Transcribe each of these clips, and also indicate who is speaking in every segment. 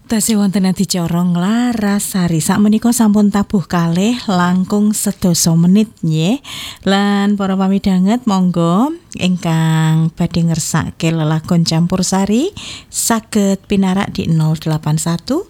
Speaker 1: Tasih wonten adicara Larasari sakmenika sampun tabuh kalih langkung sedasa menit nggih. Lan para pamidhanget monggo ingkang badhe ngersake lelagon campursari saged pinarak di 081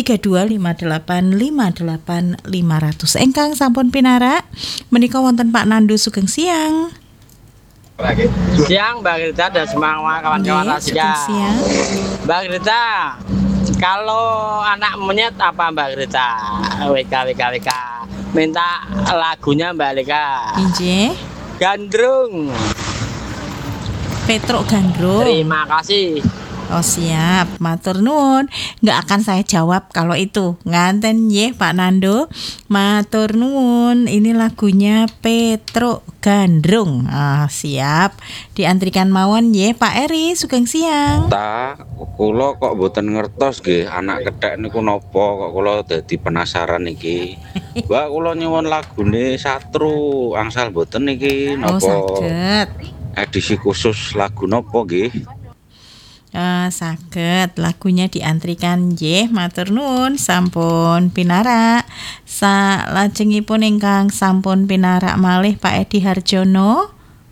Speaker 1: 3258 500. Ingkang sampun pinarak menika wonten Pak Nandu Sugeng Siang.
Speaker 2: Siang Mbak Grita dan semua kawan-kawan rahasia.
Speaker 1: Siang.
Speaker 2: Mbak Grita, kalau anak monyet apa Mbak Grita? WK. Minta lagunya Mbak Lika.
Speaker 1: Injih.
Speaker 2: Gandrung.
Speaker 1: Petruk Gandrung.
Speaker 2: Terima kasih.
Speaker 1: Oh siap, matur nuwun. Nggak akan saya jawab kalau itu. Nganten nggih Pak Nando. Matur nuwun. Ini lagunya Petruk Gandrung. Siap. Diantrikan mawon nggih Pak Eri Sugeng Siang.
Speaker 3: Kula kok mboten ngertos nggih anak kethek niku napa kok kula dadi penasaran iki. Mbak kula nyuwun lagune Satru angsal mboten niki napa.
Speaker 1: Oh saged.
Speaker 3: Edisi khusus lagu napa nggih?
Speaker 1: Saged lagunya diantrikan nggih matur nuwun sampun pinarak. Salajengipun ingkang sampun pinarak malih Pak Edi Harjono.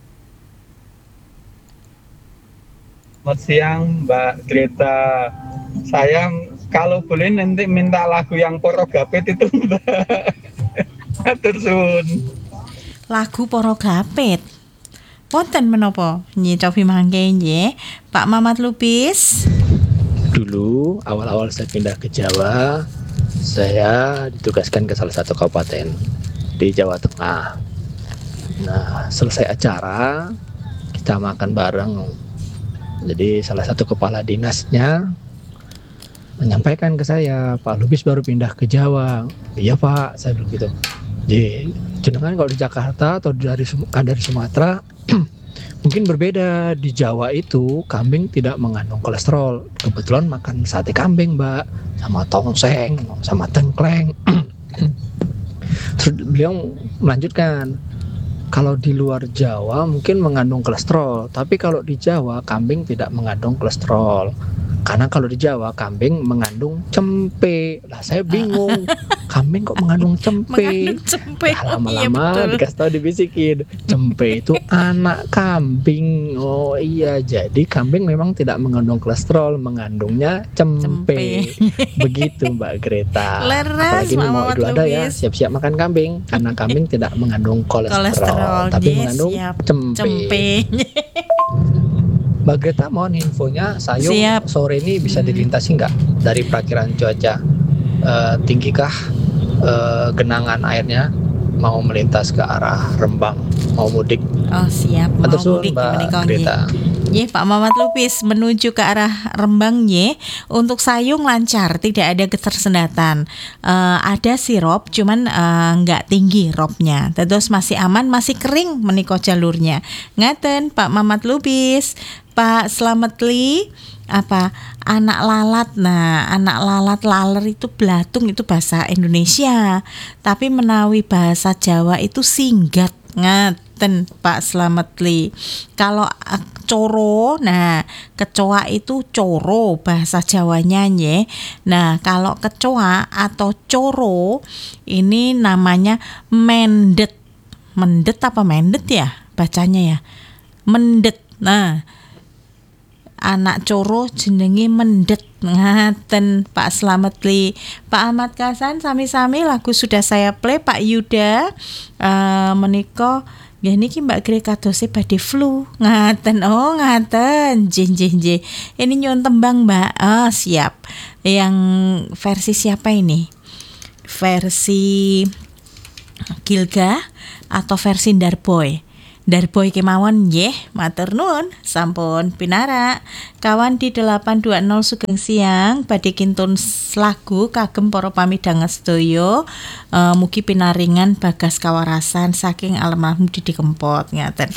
Speaker 4: Selamat siang Mbak Greta. Saya kalau boleh nanti minta lagu yang Porogapit itu Mbak. Matur suwun.
Speaker 1: Lagu Porogapit. Wonten menapa? Nggih cobi mangke nggih. Pak Mamat Lubis.
Speaker 5: Dulu awal-awal saya pindah ke Jawa, saya ditugaskan ke salah satu kabupaten di Jawa Tengah. Nah, selesai acara kita makan bareng. Jadi salah satu kepala dinasnya menyampaikan ke saya, Pak Lubis baru pindah ke Jawa. Iya Pak, saya bilang gitu. Jadi jenengan kalau di Jakarta atau dari Sumatera mungkin berbeda. Di Jawa itu kambing tidak mengandung kolesterol. Kebetulan makan sate kambing Mbak, sama tongseng, sama tengkleng. Terus beliau melanjutkan, kalau di luar Jawa mungkin mengandung kolesterol, tapi kalau di Jawa kambing tidak mengandung kolesterol. Karena kalau di Jawa kambing mengandung cempe. Lah saya bingung, kambing kok mengandung cempe?
Speaker 1: Mengandung cempe.
Speaker 5: Nah, lama-lama dikasih tahu, dibisikin, cempe itu anak kambing. Oh iya, jadi kambing memang tidak mengandung kolesterol, mengandungnya cempe. Begitu Mbak Greta.
Speaker 1: Leres,
Speaker 5: apalagi ini mau Idul Adha ya, siap-siap makan kambing. Karena kambing tidak mengandung kolesterol tapi mengandung cempe. Mbak Greta, mohon infonya Sayung sore ini bisa dilintasi nggak dari perakiran cuaca? Tinggikah genangan airnya mau melintas ke arah Rembang, mau mudik?
Speaker 1: Oh siap, mau mudik
Speaker 5: Mbak Greta.
Speaker 1: Nggih Pak Mamat Lubis menuju ke arah Rembang nggih. Untuk Sayung lancar, tidak ada ketersendatan. Ada sirop cuman nggak tinggi ropnya. Terus masih aman, masih kering menika jalurnya. Ngaten Pak Mamat Lubis. Pak Slametli anak lalat. Nah, anak lalat laler itu belatung, itu bahasa Indonesia. Tapi menawi bahasa Jawa itu singgat. Ngaten Pak Slametli. Kalau coro, nah kecoa itu coro bahasa Jawanya nggih. Nah, kalau kecoa atau coro ini namanya mendet. Mendet apa mendet ya bacanya ya? Mendet. Nah, anak coro jenenge mendet. Ngaten Pak Slametli. Pak Ahmad Kasan sami-sami lagu sudah saya play. Pak Yuda menika nggih niki Mbak Gre kadose badhe flu. Ngaten. Oh ngaten. Nggih. Ini nyuwun tembang Mbak. Oh siap. Yang versi siapa ini? Versi Gilga atau versi Darboy? Darboy kemawon nggih, matur nuwun, sampun pinarak. Kawan di 820 Sugeng Siang badhe kintun lagu kagem para pamidhanget sedaya. Mugi pinaringan bagas kawarasan saking almarhum Didi Kempot ngaten.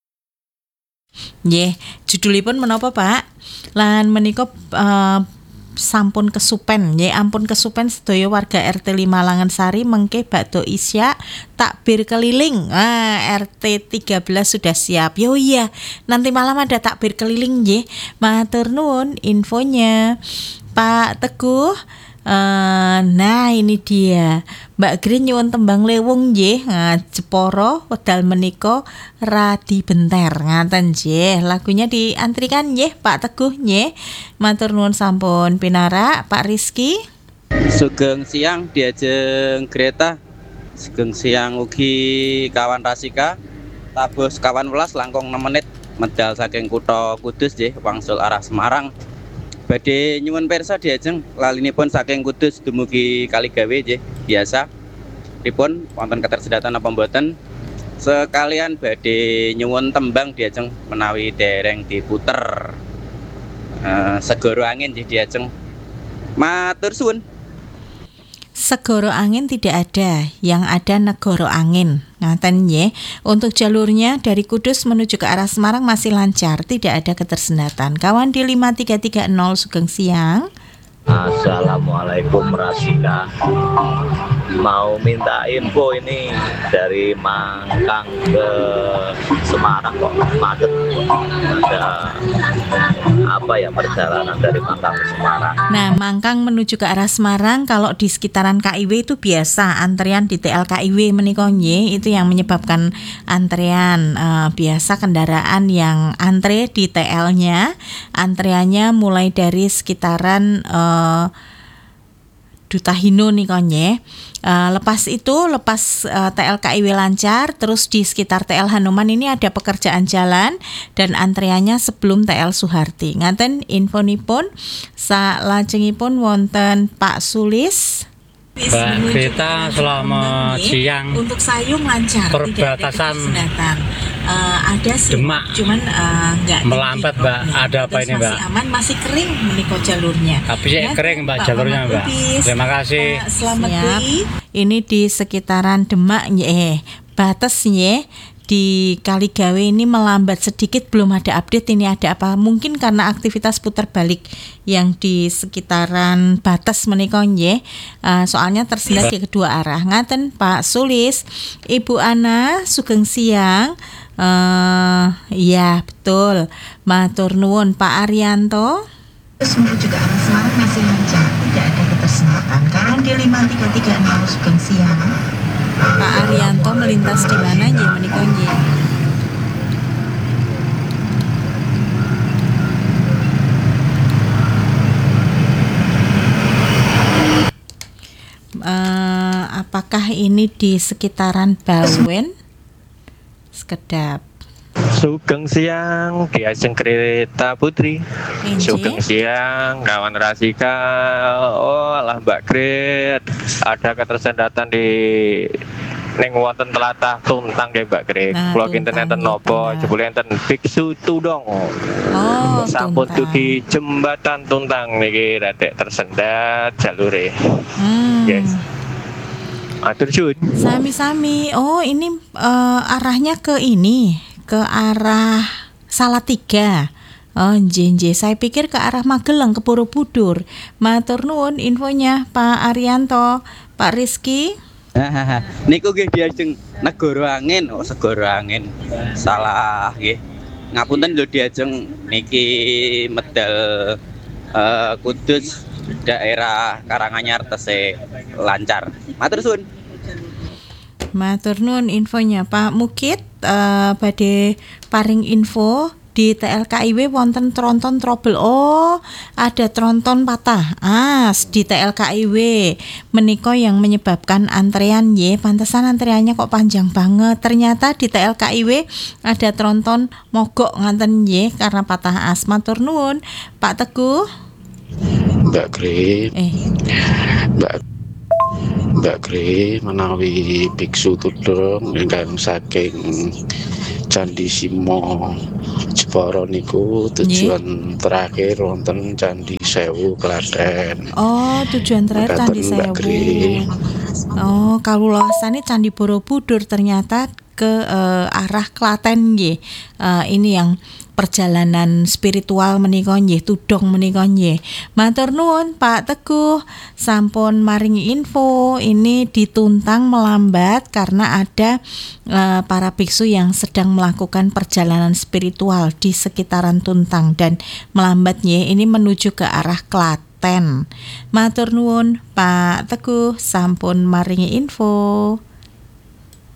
Speaker 1: Nggih, judulipun menapa Pak? Lan menika sampun kesupen nggih, ampun kesupen sedaya warga RT 5 Langansari mengke bakdo isya takbir keliling. RT 13 sudah siap. Yo iya, nanti malam ada takbir keliling nggih. Matur nuwun infonya Pak Teguh. Nah ini dia Mbak Green nyuwun tembang lewung nggih, Jepara wedal menika radi benter ngaten nggih. Lagunya diantrikan nggih Pak Teguh nggih. Matur nuwun sampun pinarak Pak Rizky.
Speaker 2: Sugeng siang diajeng Greta. Sugeng siang ugi kawan Rasika. Tabus kawan welas langkung 6 menit medal saking kutha Kudus nggih wangsul arah Semarang. Badhe nyuwun pirsa diajeng lalinipun saking Kudus dumugi Kaligawe nggih biasa. Pripun wonten ketersediaan apa mboten? Sekalian badhe nyuwun tembang diajeng menawi dereng diputer. Segoro angin nggih diajeng. Matur suwun.
Speaker 1: Segoro angin tidak ada, yang ada negoro angin. Ngaten nggih. Untuk jalurnya dari Kudus menuju ke arah Semarang masih lancar, tidak ada ketersendatan. Kawan di 5330 Sugeng siang.
Speaker 5: Assalamualaikum Rasika. Mau minta info ini dari Mangkang ke Semarang kok macet. Ada apa ya perjalanan dari Mangkang ke Semarang?
Speaker 1: Nah, Mangkang menuju ke arah Semarang kalau di sekitaran KIW itu biasa antrian di TL KIW menika nggih, itu yang menyebabkan antrian. Biasa kendaraan yang antre di TL-nya, antriannya mulai dari sekitaran Dutahino nih konye. Lepas TL KIW lancar, terus di sekitar TL Hanuman ini ada pekerjaan jalan dan antreannya sebelum TL Suharti. Ngaten infonipun salajengipun wonten Pak Sulis.
Speaker 6: Mbak Greta, selamat siang.
Speaker 1: Untuk sayung lancar,
Speaker 6: perbatasan
Speaker 1: ada sih,
Speaker 6: Demak,
Speaker 1: cuman nggak
Speaker 6: melambat Mbak. Ada apa ini Mbak?
Speaker 1: Masih aman, masih kering menika jalurnya.
Speaker 6: Tapi kering Mbak jalurnya Mbak. Terima kasih.
Speaker 1: Selamat ini di sekitaran Demak batas di Kaligawe ini melambat sedikit, belum ada update ini ada apa, mungkin karena aktivitas putar balik yang di sekitaran batas menika nggih, soalnya tersendat di kedua arah. Ngaten Pak Sulis. Ibu Ana sugeng siang. Iya betul, matur nuwun. Pak Arianto.
Speaker 7: Terus menuju ke arah Semarang masih lancar, tidak ada ketersendatan. Karena di 5330 sugeng siang.
Speaker 1: Pak Arianto melintas di mana nggih menika nggih? Apakah ini di sekitaran Bawen? Sekedap.
Speaker 5: Sugeng siang, diajeng Greta Putri. Sugeng siang, kawan Rasika. Oh, alah Mbak Gret, ada ketersendatan di ning wonten telatah Tuntang nggih Mbak Gret. Kula kinten enten napa, jebule enten biksu tudong.
Speaker 1: Oh,
Speaker 5: sampun dugi jembatan Tuntang niki rada tersendat jalure. Yes. Atur suwun.
Speaker 1: Sami-sami. Oh, ini arahnya ke ini, ke arah Salatiga. Oh, nggih, saya pikir ke arah Magelang, ke Borobudur. Matur nuwun infonya Pak Arianto. Pak Rizky.
Speaker 2: Niku nggih diajeng negoro angin, segoro angin. Salah nggih. Ngapunten lho diajeng niki medal Kudus daerah Karanganyar tesih lancar. Matur suwun.
Speaker 1: Matur nuwun infonya Pak Mukit. Badhe paring info di TL KIW wonten tronton trouble. Oh, ada tronton patah. Di TL KIW menika yang menyebabkan antrean nggih. Pantesan antreannya kok panjang banget. Ternyata di TL KIW ada tronton mogok ngaten nggih karena patah as. Matur nuwun Pak Teguh.
Speaker 3: Mbak Gre. Mbak Gre menawi biksu tudong ingkang saking Candi Simo Jepara niku tujuan terakhir wonten Candi Sewu Klaten.
Speaker 1: Oh, tujuan terakhir Candi Sewu. Oh, kawulosane Candi Borobudur ternyata ke arah Klaten nggih. Ini yang perjalanan spiritual menika nggih, tudong menika nggih. Matur nuwun Pak Teguh, sampun maringi info ini dituntang melambat karena ada para biksu yang sedang melakukan perjalanan spiritual di sekitaran Tuntang dan melambat nggih, ini menuju ke arah Klaten. Matur nuwun Pak Teguh, sampun maringi info.